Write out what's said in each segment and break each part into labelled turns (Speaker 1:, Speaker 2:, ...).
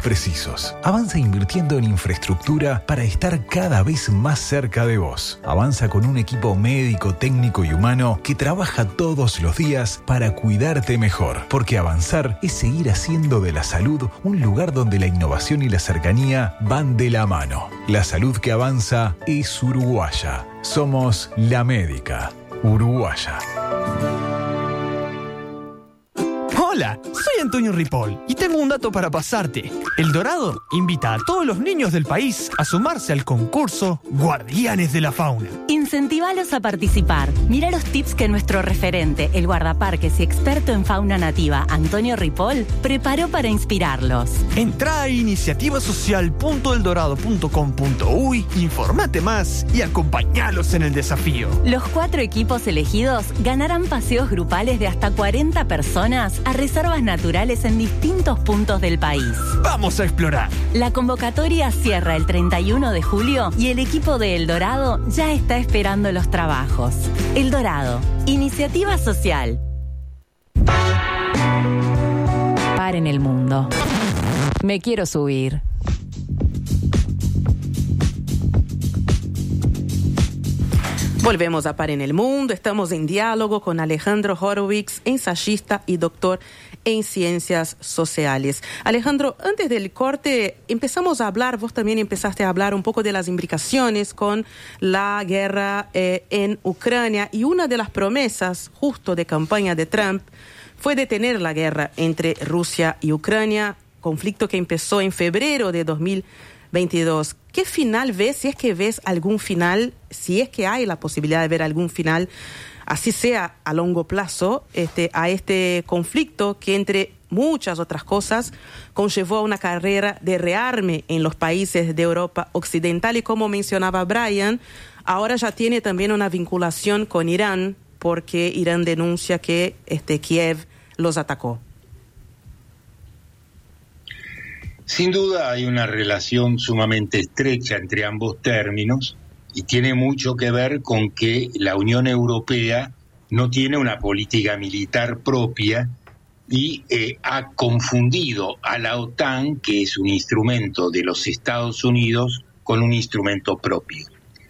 Speaker 1: precisos. Avanza invirtiendo en infraestructura para estar cada vez más cerca de vos. Avanza con un equipo médico, técnico y humano que trabaja todos los días para cuidarte mejor. Porque avanzar es seguir haciendo de la salud un lugar donde la innovación y la cercanía van de la mano. La salud que avanza es uruguaya. Somos La Médica Uruguaya.
Speaker 2: Hola, soy Antonio Ripoll y tengo un dato para pasarte. El Dorado invita a todos los niños del país a sumarse al concurso Guardianes de la Fauna.
Speaker 3: Incentivalos a participar. Mira los tips que nuestro referente, el guardaparques y experto en fauna nativa, Antonio Ripoll, preparó para inspirarlos.
Speaker 2: Entrá a iniciativasocial.eldorado.com.uy, informate más y acompañalos en el desafío.
Speaker 3: Los 4 equipos elegidos ganarán paseos grupales de hasta 40 personas a reservas naturales en distintos puntos del país.
Speaker 2: ¡Vamos a explorar!
Speaker 3: La convocatoria cierra el 31 de julio y el equipo de El Dorado ya está esperando los trabajos. El Dorado, iniciativa social. Paren el mundo. Me quiero subir.
Speaker 4: Volvemos a Par en el Mundo. Estamos en diálogo con Alejandro Horowitz, ensayista y doctor en ciencias sociales. Alejandro, antes del corte empezamos a hablar, vos también empezaste a hablar un poco de las implicaciones con la guerra en Ucrania, y una de las promesas justo de campaña de Trump fue detener la guerra entre Rusia y Ucrania, conflicto que empezó en febrero de 2022. ¿Qué final ves, si es que ves algún final, si es que hay la posibilidad de ver algún final, así sea a largo plazo, a este conflicto que, entre muchas otras cosas, conllevó a una carrera de rearme en los países de Europa Occidental y, como mencionaba Brian, ahora ya tiene también una vinculación con Irán, porque Irán denuncia que Kiev los atacó?
Speaker 5: Sin duda hay una relación sumamente estrecha entre ambos términos y tiene mucho que ver con que la Unión Europea no tiene una política militar propia y ha confundido a la OTAN, que es un instrumento de los Estados Unidos, con un instrumento propio.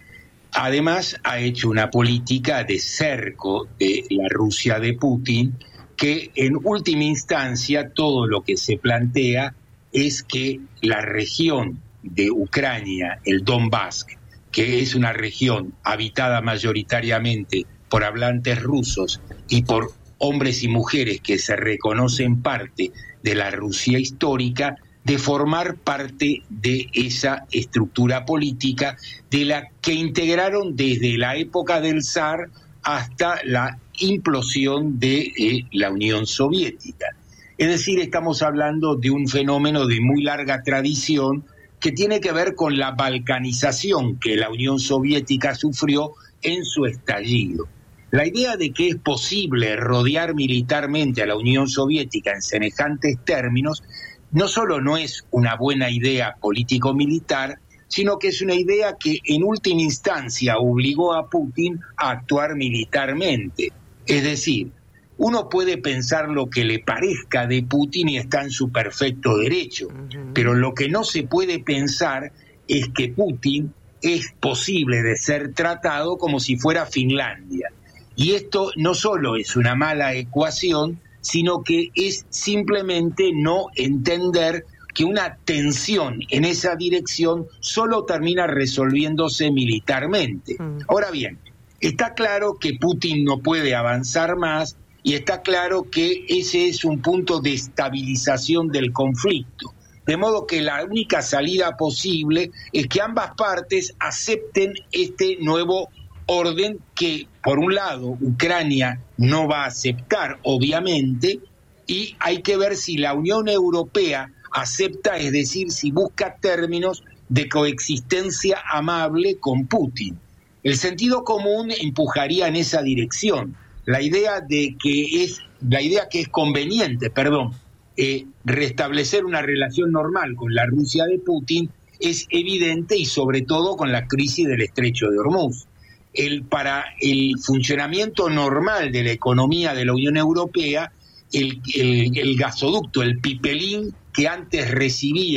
Speaker 5: Además, ha hecho una política de cerco de la Rusia de Putin, que en última instancia todo lo que se plantea es que la región de Ucrania, el Donbass, que es una región habitada mayoritariamente por hablantes rusos y por hombres y mujeres que se reconocen parte de la Rusia histórica, de formar parte de esa estructura política de la que integraron desde la época del zar hasta la implosión de la Unión Soviética. Es decir, estamos hablando de un fenómeno de muy larga tradición que tiene que ver con la balcanización que la Unión Soviética sufrió en su estallido. La idea de que es posible rodear militarmente a la Unión Soviética en semejantes términos no solo no es una buena idea político-militar, sino que es una idea que en última instancia obligó a Putin a actuar militarmente. Es decir, uno puede pensar lo que le parezca de Putin y está en su perfecto derecho, pero lo que no se puede pensar es que Putin es posible de ser tratado como si fuera Finlandia. Y esto no solo es una mala ecuación, sino que es simplemente no entender que una tensión en esa dirección solo termina resolviéndose militarmente. Ahora bien, está claro que Putin no puede avanzar más, y está claro que ese es un punto de estabilización del conflicto. De modo que la única salida posible es que ambas partes acepten este nuevo orden que, por un lado, Ucrania no va a aceptar, obviamente, y hay que ver si la Unión Europea acepta, es decir, si busca términos de coexistencia amable con Putin. El sentido común empujaría en esa dirección. La idea que es conveniente, restablecer una relación normal con la Rusia de Putin es evidente, y sobre todo con la crisis del Estrecho de Hormuz. Para el funcionamiento normal de la economía de la Unión Europea, el gasoducto, el Pipelín, que antes recibía